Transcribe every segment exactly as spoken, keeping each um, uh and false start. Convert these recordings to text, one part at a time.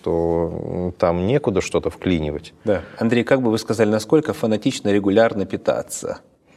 что там некуда что-то вклинивать. Да. Андрей, как бы вы сказали, насколько фанатично регулярно питаться?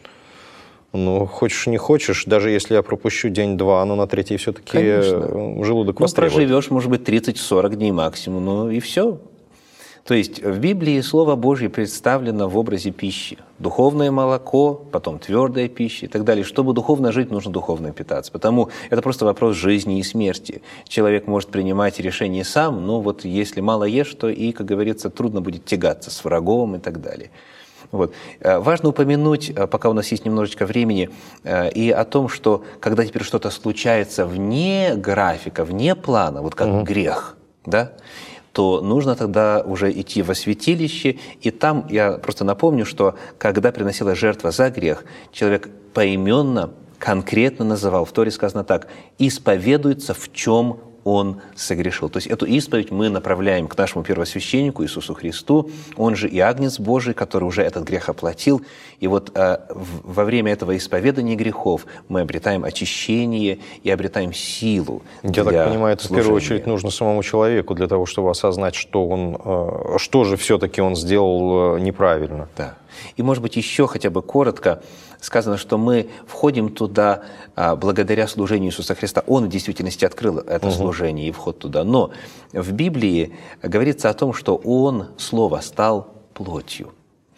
Ну, хочешь не хочешь, даже если я пропущу день-два, но на третий все-таки Конечно. желудок Ну, востребует. проживешь, может быть, тридцать-сорок дней максимум, ну и все. То есть в Библии Слово Божье представлено в образе пищи. Духовное молоко, потом твердая пища и так далее. Чтобы духовно жить, нужно духовно питаться. Потому это просто вопрос жизни и смерти. Человек может принимать решения сам, но вот если мало ешь, то и, как говорится, трудно будет тягаться с врагом и так далее. Вот. Важно упомянуть, пока у нас есть немножечко времени, и о том, что когда теперь что-то случается вне графика, вне плана, вот как угу. грех, да, то нужно тогда уже идти во святилище, и там, я просто напомню, что когда приносилась жертва за грех, человек поименно, конкретно называл, в Торе сказано так, исповедуется, в чем он согрешил. То есть эту исповедь мы направляем к нашему первосвященнику Иисусу Христу, он же и Агнец Божий, который уже этот грех оплатил. И вот э, в, во время этого исповедания грехов мы обретаем очищение и обретаем силу. Я так понимаю, это в первую очередь нужно самому человеку для того, чтобы осознать, что, он, э, что же все-таки он сделал э, неправильно. Да. И, может быть, еще хотя бы коротко сказано, что мы входим туда а, благодаря служению Иисуса Христа. Он в действительности открыл это угу. служение и вход туда. Но в Библии говорится о том, что Он, Слово, стал плотью.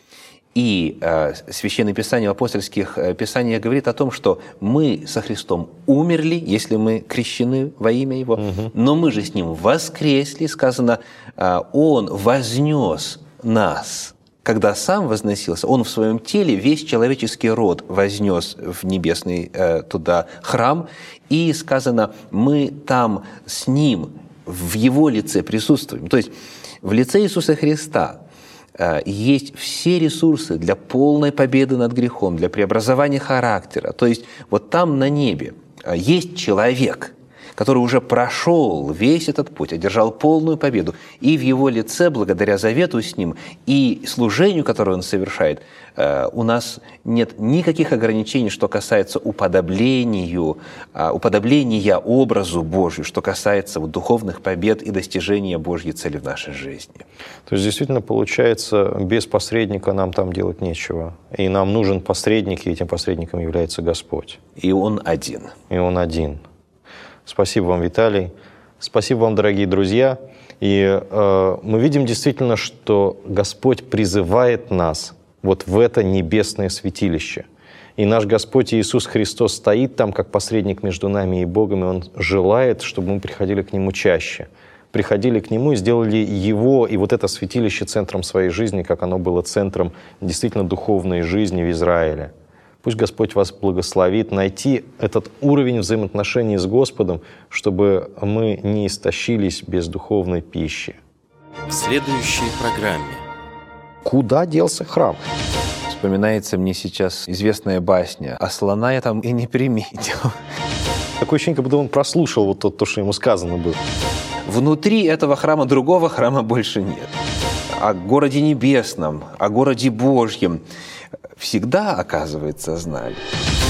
И э, Священное Писание в апостольских э, Писаниях говорит о том, что мы со Христом умерли, если мы крещены во имя Его, угу. но мы же с Ним воскресли. Сказано, э, Он вознес нас. Когда Сам возносился, Он в Своем теле весь человеческий род вознес в небесный э, туда храм. И сказано, мы там с Ним в Его лице присутствуем. То есть в лице Иисуса Христа э, есть все ресурсы для полной победы над грехом, для преобразования характера. То есть вот там на небе э, есть человек, который уже прошел весь этот путь, одержал полную победу. И в его лице, благодаря завету с ним и служению, которое он совершает, у нас нет никаких ограничений, что касается уподоблению, уподобления образу Божию, что касается вот духовных побед и достижения Божьей цели в нашей жизни. То есть действительно получается, без посредника нам там делать нечего. И нам нужен посредник, и этим посредником является Господь. И Он один. И Он один. Спасибо вам, Виталий. Спасибо вам, дорогие друзья. И э, мы видим действительно, что Господь призывает нас вот в это небесное святилище. И наш Господь Иисус Христос стоит там, как посредник между нами и Богом, и Он желает, чтобы мы приходили к Нему чаще. Приходили к Нему и сделали Его и вот это святилище центром своей жизни, как оно было центром действительно духовной жизни в Израиле. Пусть Господь вас благословит найти этот уровень взаимоотношений с Господом, чтобы мы не истощились без духовной пищи. В следующей программе. Куда делся храм? Вспоминается мне сейчас известная басня. А слона я там и не приметил. Такое ощущение, как будто он прослушал вот то, то, что ему сказано было. Внутри этого храма другого храма больше нет. О городе небесном, о городе Божьем всегда, оказывается, знали.